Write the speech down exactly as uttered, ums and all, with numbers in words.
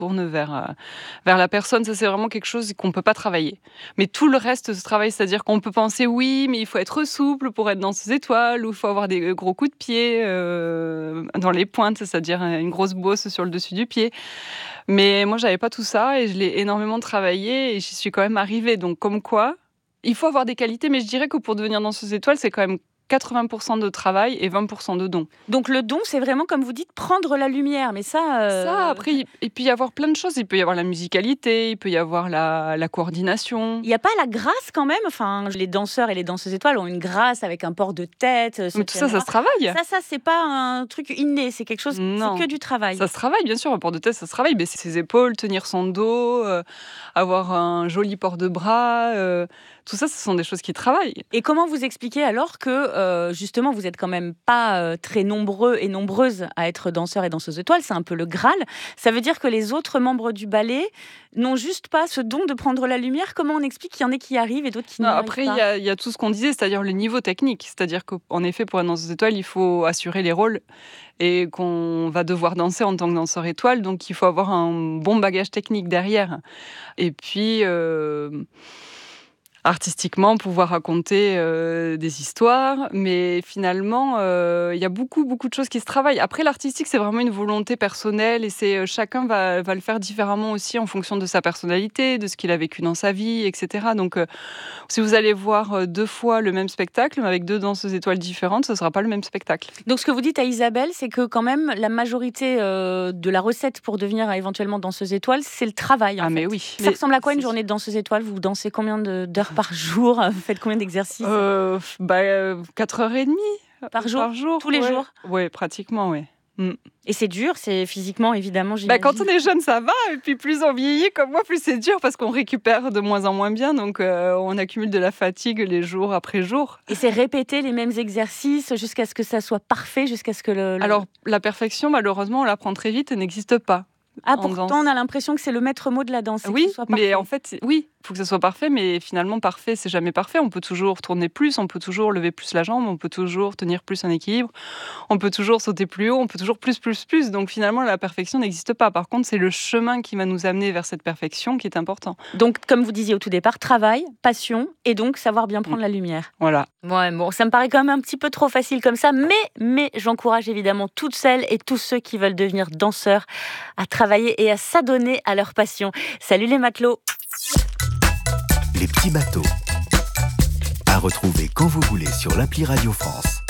tourne vers, euh, vers la personne. Ça, c'est vraiment quelque chose qu'on ne peut pas travailler. Mais tout le reste se travaille, c'est-à-dire qu'on peut penser, oui, mais il faut être souple pour être danseuse étoile, ou il faut avoir des gros coups de pied euh, dans les pointes, c'est-à-dire une grosse bosse sur le dessus du pied. Mais moi, j'avais pas tout ça et je l'ai énormément travaillé et j'y suis quand même arrivée. Donc, comme quoi, il faut avoir des qualités, mais je dirais que pour devenir danseuse étoile, c'est quand même quatre-vingts pour cent de travail et vingt pour cent de don. Donc le don, c'est vraiment, comme vous dites, prendre la lumière. Mais ça... Euh... Ça, après, il, il peut y avoir plein de choses. Il peut y avoir la musicalité, il peut y avoir la, la coordination. Il n'y a pas la grâce quand même. Enfin, les danseurs et les danseuses étoiles ont une grâce avec un port de tête. Mais tout ça, ça se travaille. Ça, ça, c'est pas un truc inné. C'est quelque chose, non. C'est que du travail. Ça se travaille, bien sûr. Un port de tête, ça se travaille. Mais c'est ses épaules, tenir son dos, euh, avoir un joli port de bras. Euh, tout ça, ce sont des choses qui travaillent. Et comment vous expliquez alors que, euh, justement, vous êtes quand même pas euh, très nombreux et nombreuses à être danseurs et danseuses étoiles, c'est un peu le Graal. Ça veut dire que les autres membres du ballet n'ont juste pas ce don de prendre la lumière. Comment on explique qu'il y en a qui y arrivent et d'autres qui n'y arrivent après, pas? Après, il y, y a tout ce qu'on disait, c'est-à-dire le niveau technique. C'est-à-dire qu'en effet, pour une danseuse étoile, il faut assurer les rôles et qu'on va devoir danser en tant que danseur étoile. Donc, il faut avoir un bon bagage technique derrière. Et puis... Euh artistiquement, pouvoir raconter euh, des histoires, mais finalement, il euh, y a beaucoup, beaucoup de choses qui se travaillent. Après, l'artistique, c'est vraiment une volonté personnelle et c'est euh, chacun va, va le faire différemment aussi en fonction de sa personnalité, de ce qu'il a vécu dans sa vie, et cetera. Donc, euh, si vous allez voir euh, deux fois le même spectacle, mais avec deux danseuses étoiles différentes, ce ne sera pas le même spectacle. Donc, ce que vous dites à Isabelle, c'est que quand même, la majorité euh, de la recette pour devenir éventuellement danseuse étoile, c'est le travail. En ah, fait. mais oui. Ça mais ressemble à quoi une journée de danseuse étoile? Vous dansez combien de, d'heures par jour? Vous faites combien d'exercices? euh, bah, euh, quatre heures trente par jour, par jour tous les ouais. jours? Oui, pratiquement, oui. Mm. Et c'est dur, c'est physiquement, évidemment, bah, quand on est jeune, ça va. Et puis plus on vieillit, comme moi, plus c'est dur parce qu'on récupère de moins en moins bien. Donc euh, on accumule de la fatigue les jours après jour. Et c'est répéter les mêmes exercices jusqu'à ce que ça soit parfait, jusqu'à ce que le... le... Alors, la perfection, malheureusement, on l'apprend très vite et n'existe pas. Ah, pourtant, danse. On a l'impression que c'est le maître mot de la danse. Oui, que ce soit parfait. mais en fait, oui, il faut que ce soit parfait, mais finalement, parfait, c'est jamais parfait. On peut toujours tourner plus, on peut toujours lever plus la jambe, on peut toujours tenir plus un équilibre, on peut toujours sauter plus haut, on peut toujours plus, plus, plus. Donc finalement, la perfection n'existe pas. Par contre, c'est le chemin qui va nous amener vers cette perfection qui est important. Donc, comme vous disiez au tout départ, travail, passion, et donc savoir bien prendre mmh. la lumière. Voilà. Ouais, bon, ça me paraît quand même un petit peu trop facile comme ça, mais, mais j'encourage évidemment toutes celles et tous ceux qui veulent devenir danseurs à travailler et à s'adonner à leur passion. Salut les matelots! Les petits bateaux. À retrouver quand vous voulez sur l'appli Radio France.